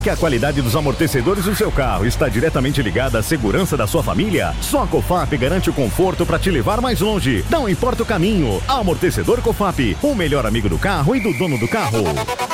Que a qualidade dos amortecedores do seu carro está diretamente ligada à segurança da sua família? Só a Cofap garante o conforto para te levar mais longe. Não importa o caminho. Amortecedor Cofap, o melhor amigo do carro e do dono do carro.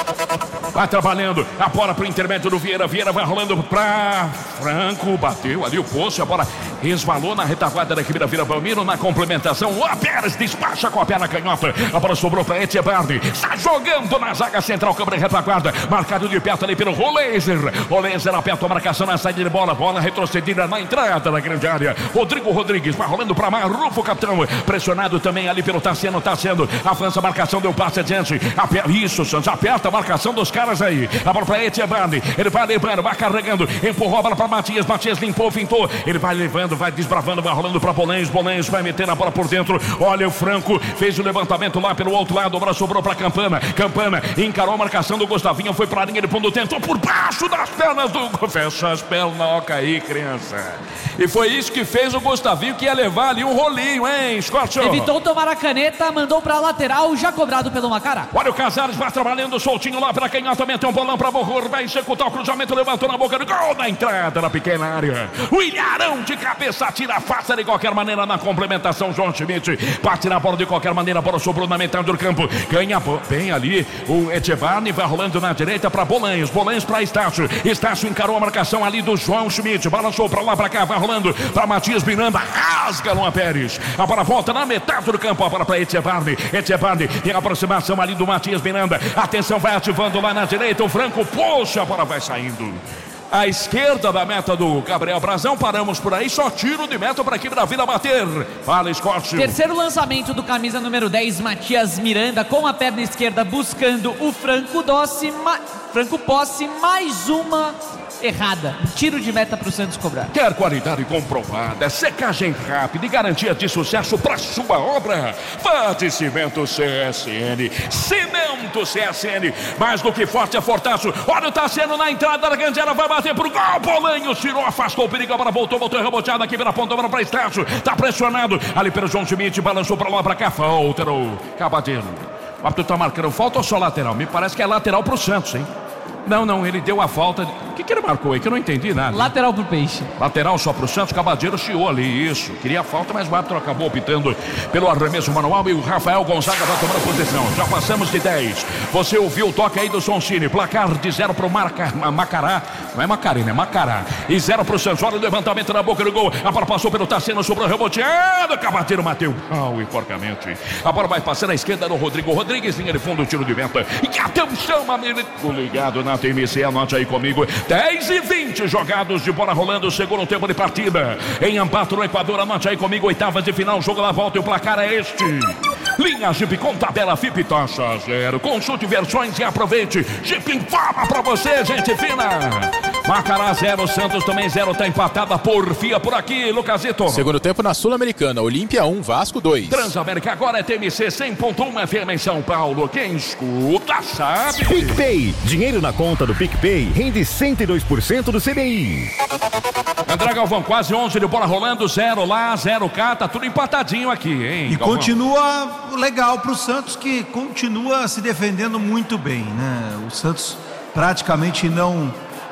Vai trabalhando, a bola pro intermédio do Vieira. Vieira vai rolando pra Franco, bateu ali o poço, a bola resvalou na retaguarda da equipe da Vila Belmiro. Na complementação, o Pérez despacha com a perna canhota. A bola sobrou pra Etchebardi, está jogando na zaga central, câmara e retaguarda, marcado de perto ali pelo Roleiser. Roleiser aperta a marcação na saída de bola, bola retrocedida na entrada da grande área. Rodrigo Rodrigues vai rolando pra Marufo, capitão, pressionado também ali pelo Tassiano. Avança a marcação, deu passe adiante. Isso, Santos, aperta a marcação dos caras aí. A bola pra Etchebardi, ele vai levando, vai carregando, empurrou a bola pra Matias. Matias limpou, fintou, ele vai levando, vai desbravando, vai rolando pra Bolens. Bolens vai meter a bola por dentro. Olha o Franco, fez o levantamento lá pelo outro lado, a bola sobrou pra Campana. Campana encarou a marcação do Gustavinho, foi pra linha de fundo, tentou por baixo das pernas do... Fecha as pernas, ó, cair, criança. E foi isso que fez o Gustavinho, que ia levar ali um rolinho, hein, Scott? Evitou tomar a caneta, mandou pra lateral, já cobrado pelo Macará. Olha o Casares, vai trabalhando soltinho lá pra canhota, meteu um bolão pra Borror, vai executar o cruzamento, levantou na boca do gol, na entrada da pequena área. O Ilharão de cabeça, tira, faça de qualquer maneira na complementação, João Schmidt, bate na bola de qualquer maneira, a bola sobrou na metade do campo, ganha bem ali, o Etchebardi vai rolando na direita pra Bolens, Bolens pra Estácio, Estácio encarou a marcação ali do João Schmidt, balançou pra lá, pra cá, vai rolando pra Matias Miranda, rasga Luan Pérez, a bola volta na metade do campo, a bola pra Etchebardi, Etchebardi tem a aproximação ali do Matias Miranda, atenção, vai ativando lá na direita, o Franco, poxa, a bola vai saindo. À esquerda da meta do Gabriel Brazão, paramos por aí, só tiro de meta para a equipe da Vila bater. Fala, Scott. Terceiro lançamento do camisa número 10, Matias Miranda, com a perna esquerda buscando o Franco Dossi, Franco Posse, mais uma errada. Tiro de meta para o Santos cobrar. Quer qualidade comprovada, secagem rápida e garantia de sucesso para sua obra? Vá de Cimento CSN. Cimento CSN, mais do que forte é fortaço. Olha o Tassiano na entrada da grande área, vai bater pro gol. Bolanho tirou, afastou o perigo, a bola voltou reboteada aqui pela ponta, bola para Estácio. Tá pressionado ali pelo João Schmidt, balançou para lá, para cá, falta no Cabadeiro. O árbitro tá marcando falta ou só lateral? Me parece que é lateral pro Santos, hein? Não, ele deu a falta. O que ele marcou aí? Que eu não entendi nada. Lateral pro Peixe. Lateral só pro Santos, Cabadeiro chiou ali, isso. Queria a falta, mas o árbitro acabou optando pelo arremesso manual e o Rafael Gonzaga vai tomando posição. Já passamos de 10. Você ouviu o toque aí do Soncini. Placar de 0 pro Macará. Não é Macarena, é Macará. E 0 pro Santos. Olha o levantamento na boca do gol. A bola passou pelo Tassiano, sobrou reboteado. Cabadeiro bateu. E porcamente. A bola vai passando à esquerda do Rodrigo Rodrigues. Linha de fundo, tiro de vento. E atenção, amigo. Ligado na TMC, anote aí comigo. 10 e 20 jogados de bola rolando, segundo tempo de partida. Em Ambato, no Equador, anote aí comigo. Oitavas de final, jogo na volta e o placar é este. Linha Jeep com tabela FIP taxa 0. Consulte versões e aproveite. Jeep informa pra você, gente fina. Macará 0, Santos também 0, tá empatada por Porfia por aqui, Lucasito. Segundo tempo na Sul-Americana, Olímpia 1, Vasco 2. Transamérica agora é TMC 100.1 FM em São Paulo. Quem escuta sabe. PicPay, dinheiro na conta do PicPay rende 102% do CDI. André Galvão, quase 11 de bola rolando, 0 lá, 0 cá, tá tudo empatadinho aqui, hein? E Galvão, continua legal pro Santos, que continua se defendendo muito bem, né? O Santos praticamente não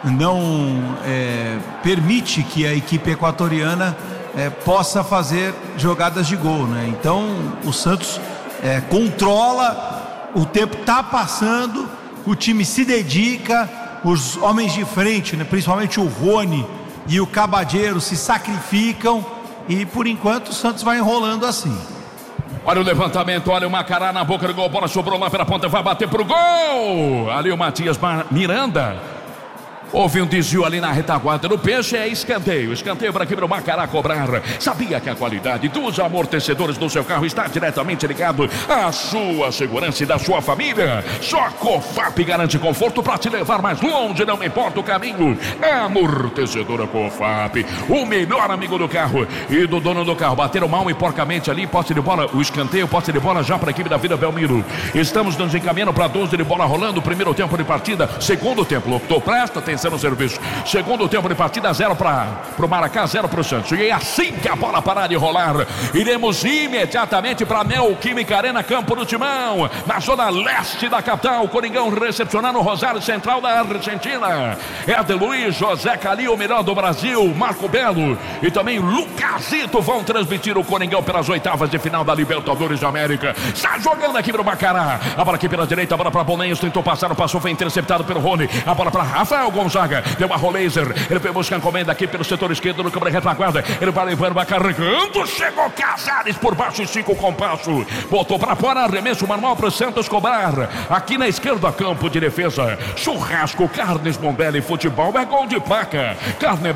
permite que a equipe equatoriana possa fazer jogadas de gol, né? Então o Santos controla, o tempo tá passando, o time se dedica, os homens de frente, né? Principalmente o Rony e o Cabadeiro se sacrificam e por enquanto o Santos vai enrolando assim. Olha o levantamento, olha o Macará na boca do gol, bola sobrou lá pela ponta, vai bater pro gol. Ali o Matias Miranda. Houve um desvio ali na retaguarda do Peixe, é escanteio para aqui para o Macará cobrar. Sabia que a qualidade dos amortecedores do seu carro está diretamente ligado à sua segurança e da sua família? Só Cofap garante conforto para te levar mais longe, não importa o caminho. Amortecedora Cofap, o melhor amigo do carro e do dono do carro. Bateram mal e porcamente ali, posse de bola, o escanteio, posse de bola já para a equipe da Vila Belmiro. Estamos nos encaminhando para 12 de bola rolando, primeiro tempo de partida, segundo tempo. Locutor, presta atenção. vencendo o serviço. Segundo tempo de partida, 0 para o Maracá, 0 para o Santos. E assim que a bola parar de rolar, iremos imediatamente para a Neoquímica Arena, Campo do Timão, na zona leste da capital. Coringão recepcionando o Rosário Central da Argentina. Éder Luiz, José Calil, o melhor do Brasil, Marco Belo e também Lucasito vão transmitir o Coringão pelas oitavas de final da Libertadores da América. Está jogando aqui para o Macará. A bola aqui pela direita, a bola para Bolenhos, tentou passar, não passou, foi interceptado pelo Rony. A bola para Rafael Gonzaga, deu uma Roleiser, ele foi buscar a encomenda aqui pelo setor esquerdo no câmera retaguarda. Ele vai levando, vai carregando, chegou Casares por baixo e 5 compasso, botou para fora, arremesso manual para o Santos cobrar. Aqui na esquerda, campo de defesa. Churrasco, carnes Mondelli, futebol é gol de placa. Carne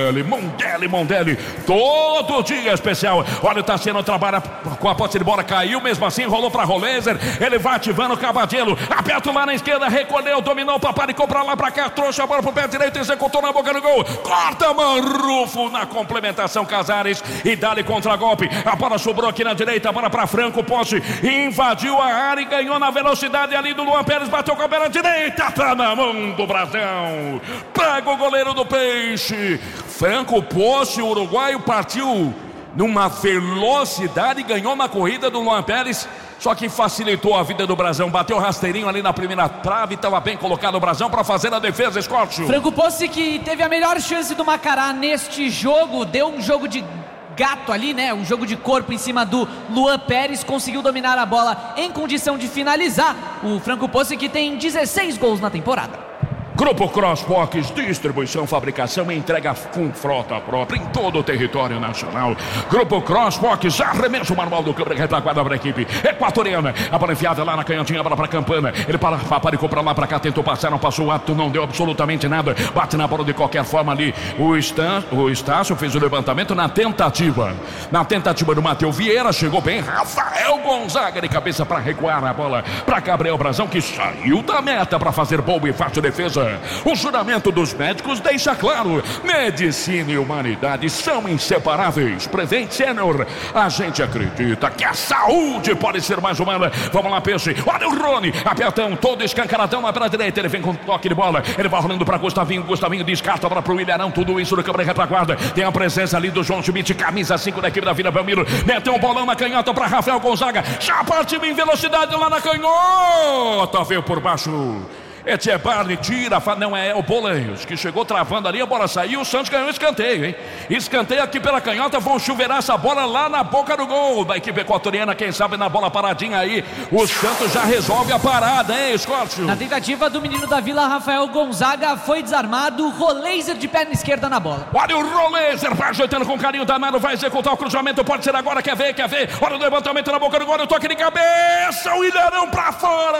Mondelli, todo dia especial. Olha o Tassiano, trabalha com a posse de bola, caiu mesmo assim, rolou para Roleiser, ele vai ativando o Cavadielo, aperta lá na esquerda, recolheu, dominou, paparicou pra lá, pra cá, trouxe a bola pro pé direito, executou na boca do gol, corta Marrufo na complementação, Casares, e dá-lhe contra-golpe. A bola sobrou aqui na direita, a bola pra Franco, posse, invadiu a área e ganhou na velocidade ali do Luan Pérez, bateu com a perna direita, tá na mão do Brasão, pega o goleiro do Peixe. Franco, posse, o uruguaio partiu numa velocidade e ganhou na corrida do Luan Pérez. Só que facilitou a vida do Brasão. Bateu rasteirinho ali na primeira trave. Estava bem colocado o Brasão para fazer a defesa, Scott. Franco Posse, que teve a melhor chance do Macará neste jogo. Deu um jogo de gato ali, né? Um jogo de corpo em cima do Luan Pérez. Conseguiu dominar a bola em condição de finalizar. O Franco Posse, que tem 16 gols na temporada. Grupo Crossbox, distribuição, fabricação e entrega com frota própria em todo o território nacional. Grupo Crossbox, arremesso manual do câmera retaguarda para a equipe equatoriana. A bola enfiada lá na canhotinha, a bola para Campana. Ele paparicou para lá, para cá, tentou passar, não passou o ato, não deu absolutamente nada. Bate na bola de qualquer forma ali. O Estácio fez o levantamento na tentativa. Na tentativa do Matheus Vieira, chegou bem. Rafael Gonzaga de cabeça para recuar a bola para Gabriel Brasão, que saiu da meta para fazer boa e fácil defesa. O juramento dos médicos deixa claro: medicina e humanidade são inseparáveis. Prevent Senior, a gente acredita que a saúde pode ser mais humana. Vamos lá, Peixe, olha o Rony, apertão, todo escancaradão lá pela direita, ele vem com toque de bola, ele vai rolando para Gustavinho descarta a bola para o Ilharão, tudo isso no câmera retaguarda. Tem a presença ali do João Schmidt, camisa 5 da equipe da Vila Belmiro, meteu um bolão na canhota para Rafael Gonzaga, já partiu em velocidade lá na canhota, veio por baixo. Etchebarri tira, não é o Bolanhos que chegou travando ali, a bola saiu, o Santos ganhou escanteio, hein? Escanteio aqui pela canhota, vão chuveirar essa bola lá na boca do gol da equipe equatoriana, quem sabe na bola paradinha aí, o Santos já resolve a parada, hein, Scott? Na tentativa do menino da Vila, Rafael Gonzaga, foi desarmado, Roleiser de perna esquerda na bola. Olha o Roleiser, vai ajeitando com carinho danado, vai executar o cruzamento, pode ser agora, quer ver, olha o levantamento na boca do gol, o toque de cabeça, o Ilharão pra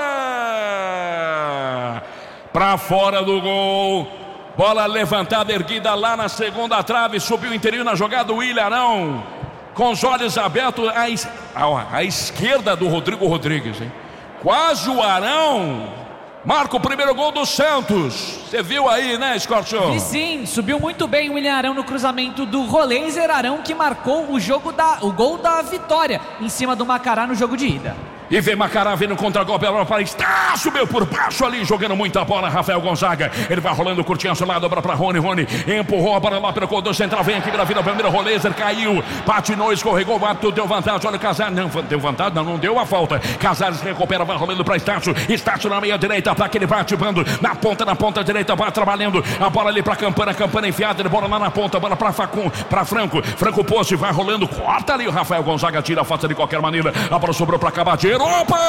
fora! Para fora do gol, bola levantada, erguida lá na segunda trave, subiu o interior na jogada, o Ilharão, com os olhos abertos, à esquerda do Rodrigo Rodrigues, hein? Quase o Arão marca o primeiro gol do Santos. Você viu aí, né, Scorchão? E sim, subiu muito bem o William Arão no cruzamento do Roleiser. Arão que marcou o gol da vitória em cima do Macará no jogo de ida. E vem Macará, vem no contra-golpe, a bola para Estácio, subiu por baixo ali, jogando muita bola, Rafael Gonzaga, ele vai rolando, curtinho ao lado, dobra para Rony, empurrou a bola lá pelo corredor central, vem aqui pela Vila Belmiro, Roleiser caiu, patinou, escorregou, bateu, deu vantagem, olha o Casares, não deu vantagem, não deu a falta, Casares recupera, vai rolando para Estácio na meia direita, ataque, ele vai ativando, na ponta direita, vai trabalhando, a bola ali para Campana enfiada, ele bola lá na ponta, bola para Franco Posse, vai rolando, corta ali, o Rafael Gonzaga tira a falta de qualquer maneira, a bola sobrou para Cavadiero. Opa!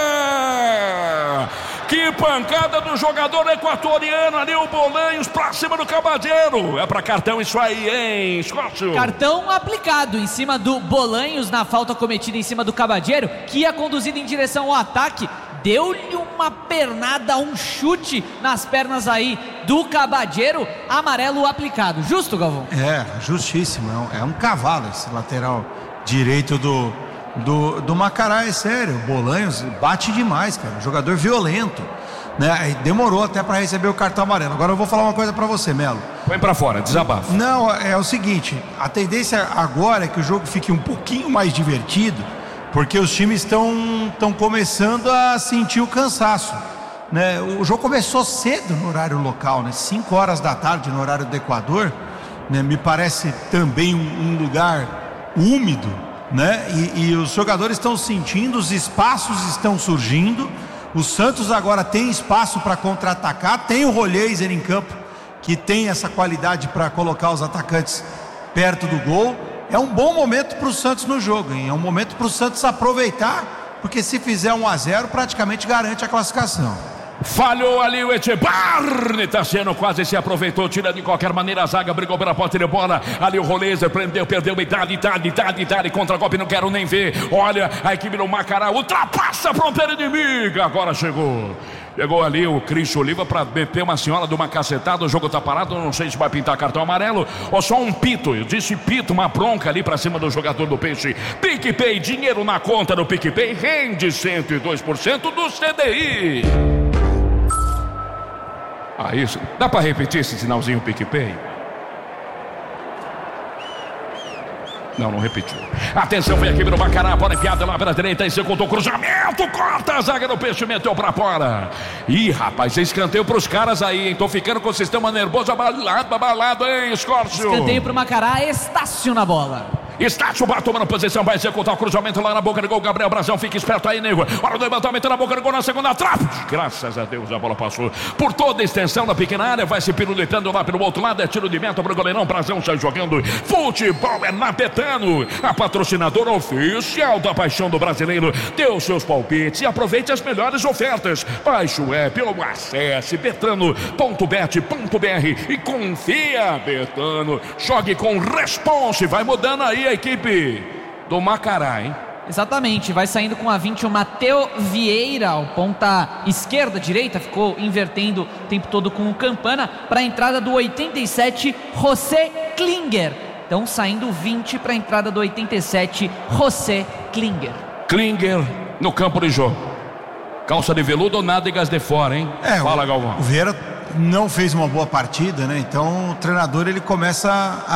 Que pancada do jogador equatoriano ali, o Bolanhos pra cima do Cavadiero. É pra cartão isso aí, hein, Scott? Cartão aplicado em cima do Bolanhos na falta cometida em cima do Cavadiero, que ia conduzido em direção ao ataque. Deu-lhe uma pernada, um chute nas pernas aí do Cavadiero, amarelo aplicado. Justo, Galvão? É, justíssimo. É um cavalo esse lateral direito do Macará, é sério. O Bolanhos bate demais, cara. Jogador violento, né? Demorou até para receber o cartão amarelo. Agora eu vou falar uma coisa para você, Melo. Põe para fora, desabafa. Não, é o seguinte, a tendência agora é que o jogo fique um pouquinho mais divertido, porque os times estão começando a sentir o cansaço. né? O jogo começou cedo no horário local, né? 5 horas da tarde no horário do Equador, né? Me parece também um lugar úmido, né? E os jogadores estão sentindo, os espaços estão surgindo. O Santos agora tem espaço para contra-atacar, tem o Roleiser em campo, que tem essa qualidade para colocar os atacantes perto do gol. É um bom momento para o Santos no jogo, hein? É um momento para o Santos aproveitar, porque se fizer 1-0 praticamente garante a classificação. Falhou ali o Echebarne, Tassiano quase se aproveitou, tira de qualquer maneira a zaga, brigou pela posse de bola, ali o Roleiser prendeu, perdeu, idade, contra-golpe, não quero nem ver. Olha, a equipe do Macará ultrapassa a fronteira inimiga, agora chegou ali o Cris Oliva para meter uma senhora de uma cacetada. O jogo tá parado, não sei se vai pintar cartão amarelo ou só um pito. Eu disse pito, uma bronca ali para cima do jogador do Peixe. PicPay, dinheiro na conta do PicPay, rende 102% do CDI. Isso, dá para repetir esse sinalzinho PicPay? Não repetiu. Atenção, vem aqui no Macará, bola enfiada lá pela direita, executou o cruzamento, corta a zaga do Peixe, meteu pra fora. Ih, rapaz, escanteio pros caras aí, hein? Tô ficando com o sistema nervoso abalado, hein, Escórcio? Escanteio pro Macará, Estácio na bola. Estácio vai tomando posição, vai executar o cruzamento lá na boca do gol. Gabriel Brazão, fica esperto aí, nego. Hora do levantamento na boca do gol na segunda trave. Graças a Deus a bola passou por toda a extensão da pequena área. Vai se pirulitando lá pelo outro lado. É tiro de meta pro goleirão. Brazão sai jogando. Futebol é na Betano, a patrocinadora oficial da paixão do brasileiro. Dê os seus palpites e aproveite as melhores ofertas. Baixe o app ou acesse betano.bet.br e confia, Betano. Jogue com response. Vai mudando aí a equipe do Macará, hein? Exatamente, vai saindo com a 20 o Mateu Vieira, o ponta esquerda, direita, ficou invertendo o tempo todo com o Campana, para a entrada do 87, José Klinger. Então saindo 20 para a entrada do 87, José Klinger. Klinger no campo de jogo. Calça de veludo ou nádegas de fora, hein? Fala, Galvão. O Vieira não fez uma boa partida, né? Então o treinador ele começa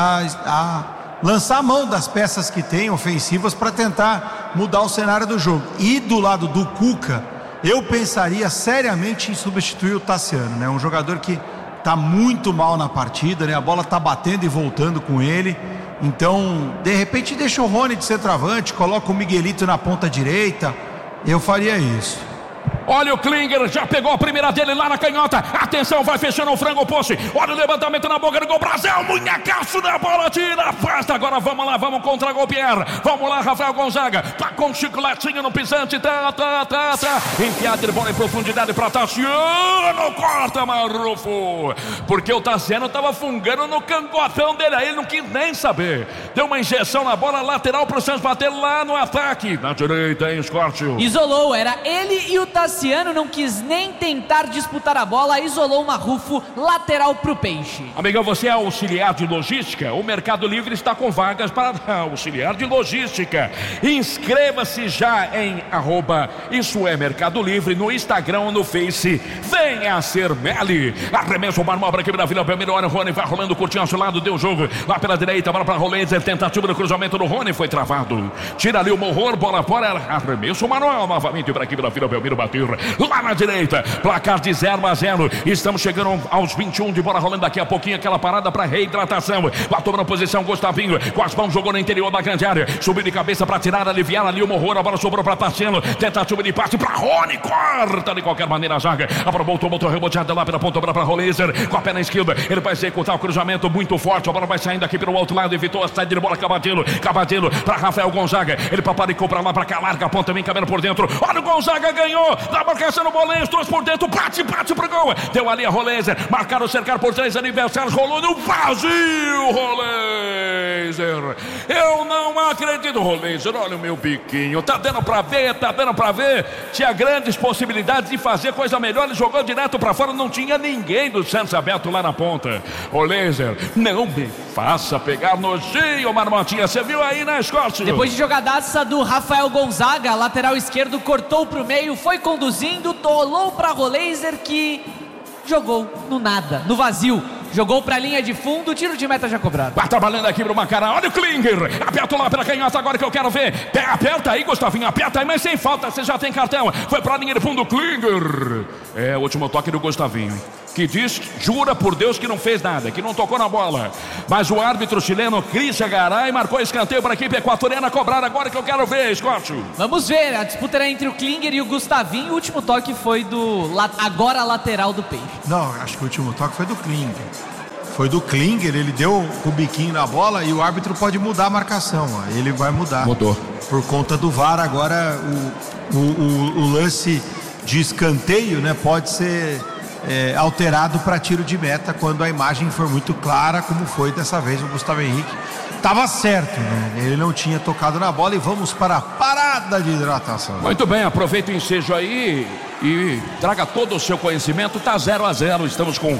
a lançar a mão das peças que tem ofensivas para tentar mudar o cenário do jogo. E do lado do Cuca, eu pensaria seriamente em substituir o Tassiano, né? Um jogador que está muito mal na partida, né? A bola está batendo e voltando com ele. Então, de repente, deixa o Rony de centroavante, coloca o Miguelito na ponta direita. Eu faria isso. Olha o Klinger, já pegou a primeira dele lá na canhota. Atenção, vai fechando o frango poste. Olha o levantamento na boca do gol. Brasil, munhecaço na bola, tira, afasta. Agora vamos lá, vamos contra o Pierre. Vamos lá, Rafael Gonzaga. Tá com um chicletinho no pisante. Tá. Enfiada de bola em profundidade pra Tassiano. Corta, Marrufo. Porque o Tassiano tava fungando no cangotão dele. Aí ele não quis nem saber. Deu uma injeção na bola lateral pro Santos bater lá no ataque. Na direita, hein, Escórcio? Isolou, era ele e o Tassiano, não quis nem tentar disputar a bola, isolou o Marrufo, lateral pro Peixe. Amigão, você é auxiliar de logística? O Mercado Livre está com vagas para auxiliar de logística. Inscreva-se já em @Isso é Mercado Livre no Instagram ou no Face. Venha ser Meli. Arremesso o manobra aqui na Vila Belmiro. Olha o Rony, vai rolando, curtinho ao seu lado, deu o jogo. Lá pela direita, bola para Roleiser, tentativa do cruzamento do Rony, foi travado. Tira ali o Morror, bola fora, arremesso o manual novamente para aqui na Vila Belmiro bater. Lá na direita, placar de 0-0. Estamos chegando aos 21 de bola rolando daqui a pouquinho. Aquela parada para reidratação. Lá tomando posição, Gustavinho com as mãos jogou no interior da grande área. Subiu de cabeça para tirar, aliviar ali o Morror. A bola sobrou para Tassiano. Tentativa de passe para Rony. Corta de qualquer maneira a zaga. A bola voltou reboteada lá pela ponta para Roleiser. Com a perna esquerda, ele vai executar o cruzamento muito forte. A bola vai saindo aqui pelo outro lado. Evitou a saída de bola. Cabadelo para Rafael Gonzaga. Ele paparicou para lá, para cá. Larga a ponta, também caminhando por dentro. Olha o Gonzaga, ganhou. Na marcação no Bolenhos, dois por dentro, bate pro gol. Deu ali a Roleiser, marcaram, cercar por 3 aniversários, rolou no vazio, Roleiser. Eu não acredito, Roleiser, olha o meu biquinho, tá dando pra ver, tinha grandes possibilidades de fazer coisa melhor, ele jogou direto pra fora, não tinha ninguém do Santos aberto lá na ponta. Roleiser, não me faça pegar nojinho, Marmotinha, você viu aí, né, Escórcio? Depois de jogadaça do Rafael Gonzaga, lateral esquerdo, cortou pro meio, foi conduzindo, tolou para Roleiser, que jogou no nada, no vazio. jogou pra linha de fundo, tiro de meta já cobrado. Vai trabalhando aqui pro Macará, olha o Klinger, aperta lá pela canhota agora que eu quero ver. Aperta aí, Gustavinho, aperta aí, mas sem falta, você já tem cartão. Foi pra linha de fundo, Klinger. É o último toque do Gustavinho, que diz, jura por Deus que não fez nada, que não tocou na bola. Mas o árbitro chileno, Cristian Garay, marcou escanteio para a equipe equatoriana cobrar agora que eu quero ver, Scott. Vamos ver, a disputa era entre o Klinger e o Gustavinho. O último toque foi do agora lateral do Peixe. Não, acho que o último toque foi do Klinger. Foi do Klinger, ele deu o biquinho na bola e o árbitro pode mudar a marcação. Ó. Ele vai mudar. Mudou. Por conta do VAR, agora o lance de escanteio, né, pode ser alterado para tiro de meta quando a imagem for muito clara, como foi dessa vez o Gustavo Henrique. Estava certo, né? Ele não tinha tocado na bola. E vamos para a parada de hidratação. Muito bem, aproveita o ensejo aí e traga todo o seu conhecimento. Tá 0-0, estamos com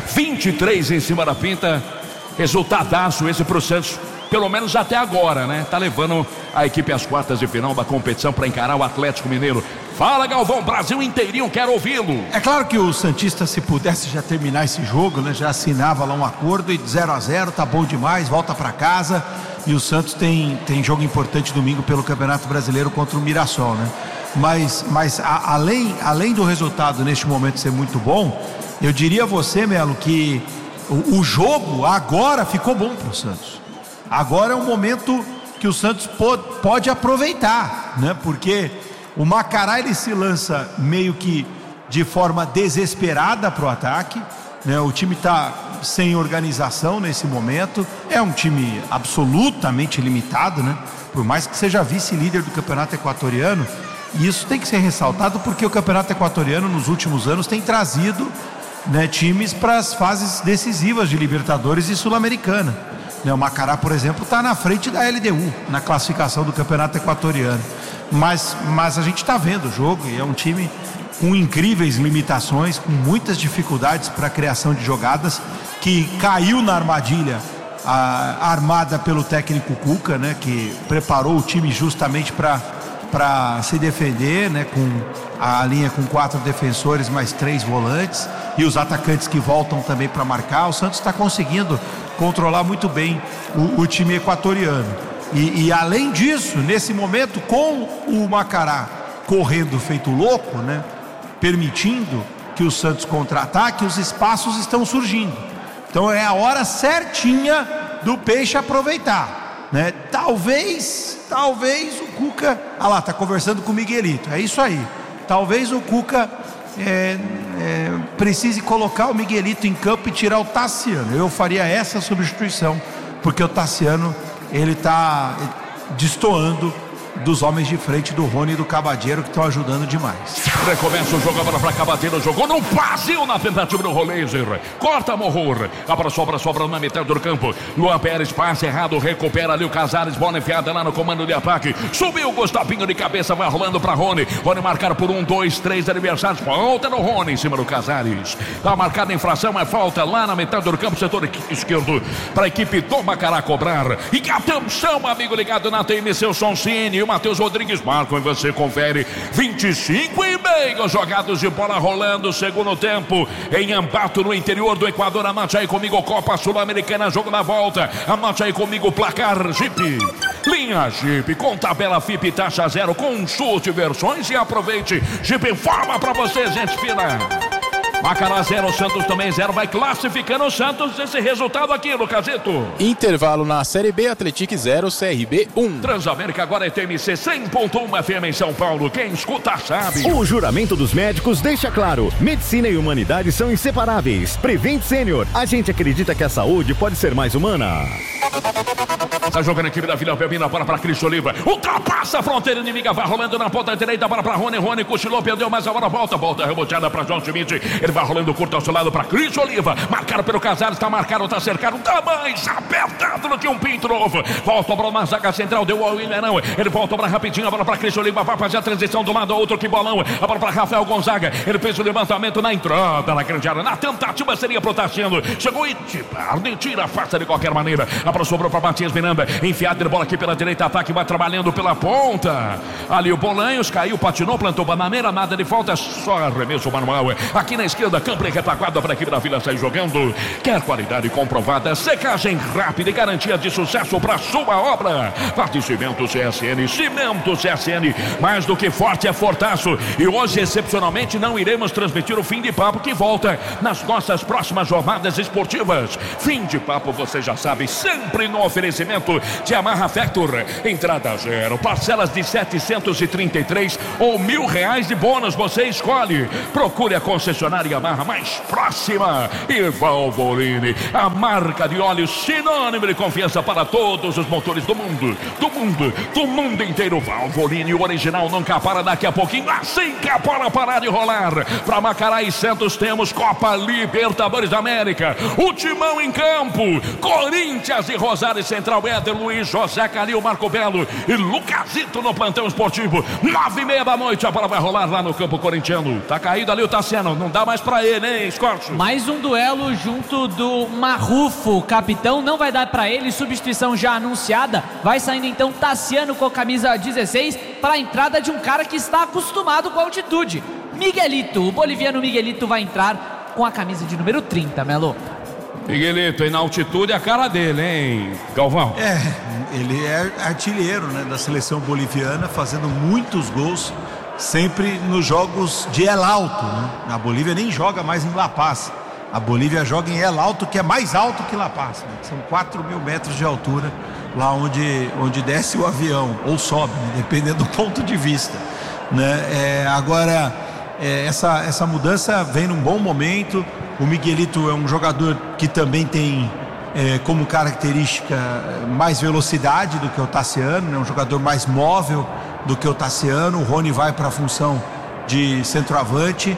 23 em cima da pinta. Resultadaço esse pro Santos, pelo menos até agora, né? Tá levando a equipe às quartas de final da competição para encarar o Atlético Mineiro. Fala, Galvão, Brasil inteirinho, quero ouvi-lo. É claro que o santista, se pudesse já terminar esse jogo, né, já assinava lá um acordo e 0-0, tá bom demais, volta para casa. E o Santos tem jogo importante domingo pelo Campeonato Brasileiro contra o Mirassol, né? Mas além do resultado neste momento ser muito bom, eu diria a você, Melo, que o jogo agora ficou bom para o Santos. Agora é um momento que o Santos pode aproveitar, né? Porque o Macará, ele se lança meio que de forma desesperada para o ataque, né? O time está sem organização nesse momento. É um time absolutamente limitado, né? Por mais que seja vice-líder do Campeonato Equatoriano. E isso tem que ser ressaltado porque o Campeonato Equatoriano nos últimos anos tem trazido, né, times para as fases decisivas de Libertadores e Sul-Americana. O Macará, por exemplo, está na frente da LDU na classificação do Campeonato Equatoriano. Mas a gente está vendo o jogo e é um time com incríveis limitações, com muitas dificuldades para a criação de jogadas, que caiu na armadilha armada pelo técnico Cuca, né, que preparou o time justamente para se defender, né, com a linha com 4 defensores mais 3 volantes e os atacantes que voltam também para marcar. O Santos está conseguindo controlar muito bem o time equatoriano. E além disso, nesse momento, com o Macará correndo feito louco, né, permitindo que o Santos contra-ataque, os espaços estão surgindo. Então é a hora certinha do Peixe aproveitar, né? Talvez o Cuca... Ah lá, tá conversando com o Miguelito, é isso aí. Talvez o Cuca precise colocar o Miguelito em campo e tirar o Tassiano. Eu faria essa substituição, porque o Tassiano, ele tá destoando dos homens de frente do Rony e do Cabadeiro, que estão ajudando demais. Recomeça o jogo agora para Cabadeiro, jogou no vazio na tentativa do Roleiser, corta Morro, agora sobra na metade do campo. Luan Pérez, passe errado, recupera ali o Casares, bola enfiada lá no comando de ataque, subiu o Gustavinho de cabeça, vai rolando para Rony marcar por 1, 2, 3 adversários, falta no Rony em cima do Casares, tá marcada a infração, é falta lá na metade do campo, setor esquerdo, para a equipe do Macará cobrar. E atenção, amigo ligado na TMC, o Soncini, o Matheus Rodrigues marcam e você confere. 25,5 jogados de bola rolando, segundo tempo em Ambato, no interior do Equador. Anote aí comigo, Copa Sul-Americana, jogo na volta. Anote aí comigo, placar Jeep. Linha Jeep, com tabela FIP taxa 0, consulte versões e aproveite. Jeep informa pra você, gente fina. Macará 0, Santos também 0, vai classificando o Santos. Esse resultado aqui, Lucasito. Intervalo na Série B, Atlético 0, CRB 1. Transamérica agora é TMC 100.1 FM em São Paulo, quem escuta sabe. O juramento dos médicos deixa claro, medicina e humanidade são inseparáveis. Prevent Sênior, a gente acredita que a saúde pode ser mais humana. Está jogando a equipe da Vila Belmiro, bola para Cristo Oliva, ultrapassa a fronteira inimiga, vai rolando na ponta direita, bola para Rony cochilou, perdeu, mas agora volta reboteada para João Schmidt, ele vai rolando curto ao seu lado para Cristo Oliva, marcado pelo Casares, está marcado, está cercado, tá mais apertado do que um pinto novo, volta para uma zaga central, deu ao William, ele volta para rapidinho, a bola para Cristo Oliva, vai fazer a transição do lado ao outro, que bolão, a bola para Rafael Gonzaga, ele fez o levantamento na entrada, na grande área, na tentativa seria pro Tassiano, chegou e tira, afasta de qualquer maneira, a bola sobrou para Matias Miranda, direita, enfiada de bola aqui pela direita, ataque vai trabalhando pela ponta. Ali o Bolanhos caiu, patinou, plantou bananeira, nada de falta, só arremesso manual. Aqui na esquerda, campo retaguarda para a equipe da Vila sair jogando. Quer qualidade comprovada, secagem rápida e garantia de sucesso para sua obra. Cimento CSN, Cimento CSN, mais do que forte é fortaço. E hoje, excepcionalmente, não iremos transmitir o Fim de Papo, que volta nas nossas próximas jornadas esportivas. Fim de Papo, você já sabe, sempre no oferecimento de Yamaha Factor. Entrada zero, parcelas de 733 ou R$1.000 de bônus, você escolhe. Procure a concessionária Yamaha mais próxima. E Valvoline, a marca de óleo sinônimo de confiança para todos os motores do mundo inteiro. Valvoline, o original nunca para. Daqui a pouquinho, assim que a bola parar de rolar, para Macará e Santos temos Copa Libertadores da América. O timão em campo, Corinthians e Rosário Central, Éder Luiz, José Calil, Marco Belo e Lucasito no plantão esportivo. 9:30 da noite, a bola vai rolar lá no campo corintiano. Tá caído ali o Tassiano, não dá mais pra ele, hein, Scorcho? Mais um duelo junto do Marrufo, capitão, não vai dar pra ele, substituição já anunciada. Vai saindo então Tassiano com a camisa 16 para a entrada de um cara que está acostumado com a altitude. Miguelito, o boliviano Miguelito vai entrar com a camisa de número 30, Melo. Miguelito, e na altitude é a cara dele, hein, Galvão? Ele é artilheiro, né, da seleção boliviana, fazendo muitos gols, sempre nos jogos de El Alto, né? A Bolívia nem joga mais em La Paz. A Bolívia joga em El Alto, que é mais alto que La Paz, né? São 4.000 metros de altura, lá onde desce o avião, ou sobe, né? Dependendo do ponto de vista, né? Agora, essa mudança vem num bom momento. O Miguelito é um jogador que também tem como característica mais velocidade do que o Tassiano, né? Um jogador mais móvel do que o Tassiano. O Rony vai para a função de centroavante.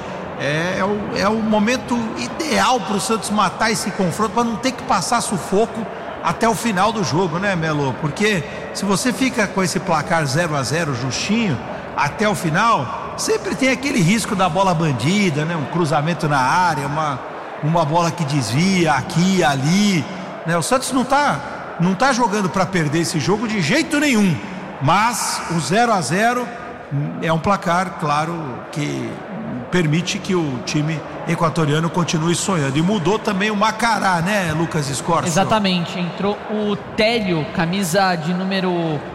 É o momento ideal para o Santos matar esse confronto, para não ter que passar sufoco até o final do jogo, né, Melo? Porque se você fica com esse placar 0-0 justinho até o final, sempre tem aquele risco da bola bandida, né? Um cruzamento na área, uma bola que desvia aqui e ali, né? O Santos não tá jogando para perder esse jogo de jeito nenhum, mas o 0-0 é um placar, claro, que permite que o time equatoriano continue sonhando. E mudou também o Macará, né, Lucas Scorcio? Exatamente, entrou o Télio, camisa de número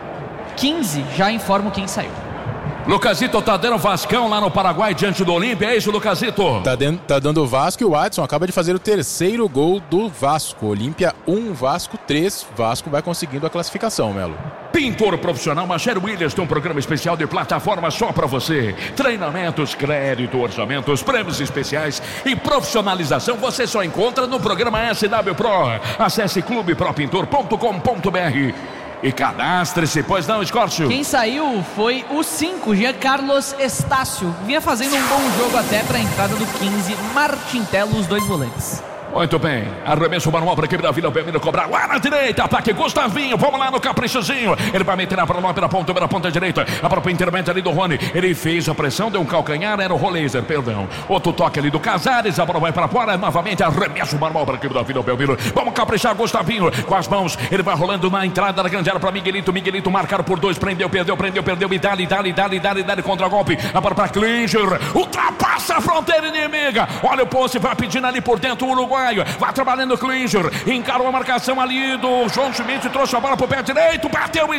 15, já informo quem saiu. Lucasito tá dando Vascão lá no Paraguai diante do Olímpia, é isso, Lucasito? Tá dando o Vasco, e o Adson acaba de fazer o terceiro gol do Vasco. Olímpia 1, Vasco 3, Vasco vai conseguindo a classificação, Melo. Pintor profissional Marcelo Williams tem um programa especial de plataforma só para você. Treinamentos, crédito, orçamentos, prêmios especiais e profissionalização você só encontra no programa SW Pro. Acesse clubepropintor.com.br e cadastre-se, pois não, Scorcio? Quem saiu foi o 5, Jean Carlos Estácio. Vinha fazendo um bom jogo até para a entrada do 15, Martin Tello, os dois volantes. Muito bem, arremesso manual para a equipe da Vila Belmiro cobrar lá na direita, ataque Gustavinho, vamos lá no caprichozinho, ele vai meter pela ponta direita, a própria intermédia ali do Rony, ele fez a pressão, deu um calcanhar, era o Roleiser, perdão, outro toque ali do Casares, a bola vai para fora, novamente arremesso manual para a equipe da Vila Belmiro, vamos caprichar Gustavinho, com as mãos, ele vai rolando na entrada da grande área para Miguelito marcado por 2, prendeu, e dá-lhe contra-golpe, a bola para Klinger, ultrapassa a fronteira inimiga, olha o poste, vai pedindo ali por dentro o Uruguai, vai trabalhando o Klinger, encarou a marcação ali do João Schmidt, trouxe a bola pro pé direito, bateu,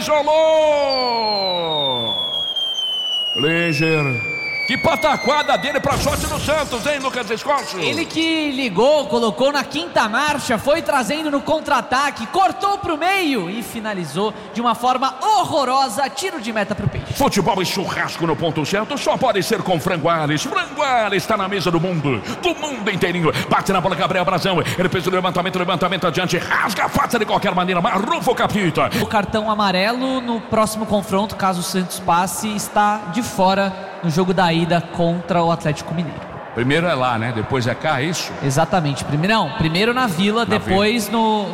isolou Klinger. Que pataquada dele pra sorte do Santos, hein, Lucas Scorcio? Ele que ligou, colocou na quinta marcha, foi trazendo no contra-ataque, cortou pro meio e finalizou de uma forma horrorosa, tiro de meta pro Peixe. Futebol e churrasco no ponto certo só pode ser com Franguales. Franguales está na mesa do mundo inteirinho. Bate na bola Gabriel Brazão, ele fez o levantamento adiante, rasga a faca de qualquer maneira, Marrufo capita. O cartão amarelo no próximo confronto, caso o Santos passe, está de fora no jogo da ida contra o Atlético Mineiro. Primeiro é lá, né? Depois é cá, é isso? Exatamente. Primeiro na Vila, depois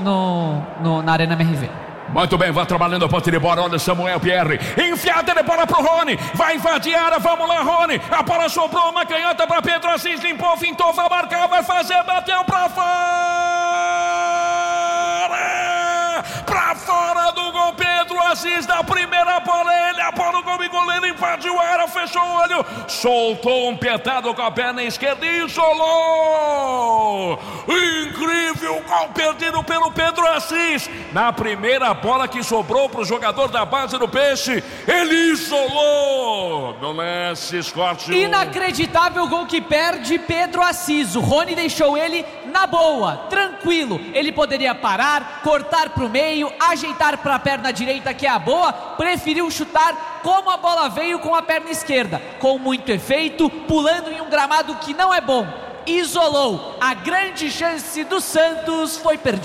na Arena MRV. Muito bem, vai trabalhando a ponta de bola. Olha o Samuel Pierre, enfiada de bola pro Rony, vai invadir a área, vamos lá, Rony, a bola sobrou, uma canhota para Pedro Assis, limpou, fintou, vai marcar, vai fazer, bateu pra fora do gol. Assis da primeira bola, ele apoia o gol e goleiro invadiu a área, fechou o olho, soltou um petado com a perna esquerda e isolou. Incrível gol perdido pelo Pedro Assis. Na primeira bola que sobrou para o jogador da base do Peixe, ele isolou. No lance, Scott. Inacreditável gol que perde Pedro Assis. O Rony deixou ele na boa, tranquilo. Ele poderia parar, cortar para o meio, ajeitar para a perna direita, que é a boa. Preferiu chutar como a bola veio, com a perna esquerda, com muito efeito, pulando em um gramado que não é bom. Isolou. A grande chance do Santos foi perdida.